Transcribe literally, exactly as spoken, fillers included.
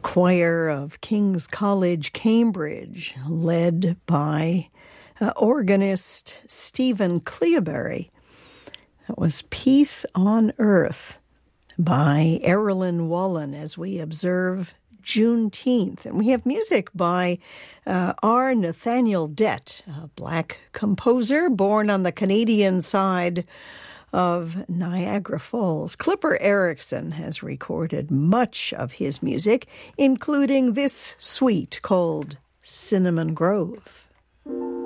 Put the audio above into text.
choir of King's College, Cambridge, led by uh, organist Stephen Cleobury. That was Peace on Earth by Erilyn Wallen as we observe Juneteenth. And we have music by uh, R. Nathaniel Dett, a black composer born on the Canadian side of Niagara Falls. Clipper Erickson has recorded much of his music, including this suite called Cinnamon Grove.